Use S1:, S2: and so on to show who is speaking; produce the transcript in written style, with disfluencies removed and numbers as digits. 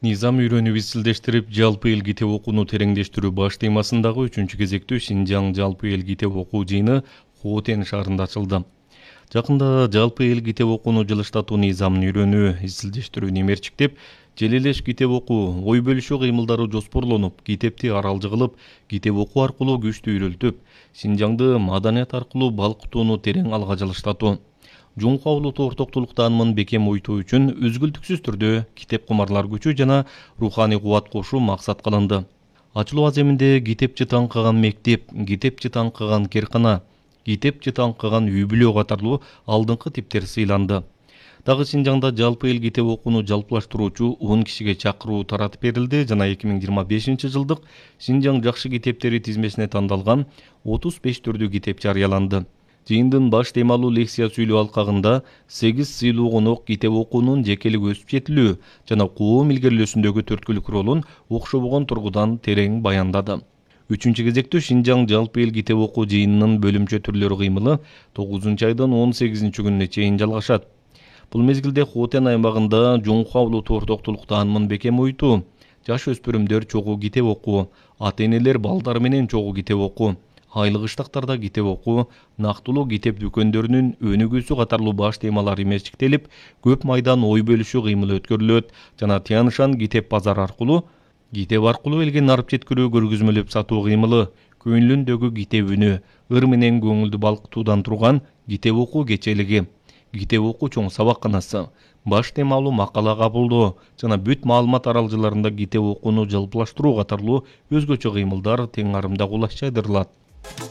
S1: Низам үйрөнүп изилдештирип, жалпы эл китеп окууну тереңдештирүү баш темасындагы 3-кезектүү Шинжаң жалпы эл китеп окуу жыйыны Хотен шаарында ачылды. Жакында жалпы эл китеп окууну жылыштатуу низамын үйрөнүү, изилдештирүү немерчиктеп, желелеш китеп окуу, ой бөлүшүү кыймылдары жоспорлонуп, китепти аралжы кылып, китеп окуу аркылуу күчтү үйрөлтүп, Шинжаңды маданият аркылуу балкытууну терең алга жылыштатуу. Жуңку Авлуту ортоктулук таанымын бекем ойтуу үчүн үзгүлтүксүз түрдө китеп кумарлар күчү жана руханий кубат кошуу максат кылынды. Ачылуу аземинде китепчи таңкыган мектеп, китепчи таңкыган керкана, китепчи таңкыган үй бүлө катарлуу алдыңкы типтер сыйланды. Дагы Шинжаңда жалпы эл китеп окууну жалпылаштыруучу 10 кишиге чакыруу таратып берилди жана 2025-жылдык Шинжаң жакшы китептери тизмесине тандалган 35 түрдүү китеп жарыяланды. Жыйындын баш темалуу лекция сүйлөө алкагында 8 сыйлуу конок китеп окуунун жекелик өсүп жетилүү жана коом илгерилөөсүндөгү төрткүлүк ролун окшобогон тургудан терең баяндады. 3-кезектүү Шинжаң жалпы эл китеп окуу жыйынынын бөлүмчө түрлөрү кыймылы 9 айдын 18-күнүнө чейин жалгашат. Бул мезгилде Хотен аймагында Жуңку Авлуту ортоктулук таанымын бекем ойтуу, жаш өспүрүмдөр чогуу китеп окуу, ата-энелер балдары менен чогуу китеп окуу, айлык ыштактарда китеп окуу, нактылуу китеп дүкөндөрүнүн өнүгүүсү катарлуу баш темалар эмерчиктелип, көп майдан ой бөлүшүү кыймылы өткөрүлөт жана Тянышан китеп базары аркылуу элге нарып жеткирүү көргөзмөлөп сатуу кыймылы, көңүлүндөгү китеп үнү, ыр менен көңүлдү балкытуудан турган китеп окуу кечелиги, китеп окуу чоң сабакканасы, баш темалуу макала кабылдоо жана бүт маалымат аралжыларында китеп окууну жалпылаштыруу катарлуу өзгөчө кыймылдар тең арымда кулаш жайдырылат.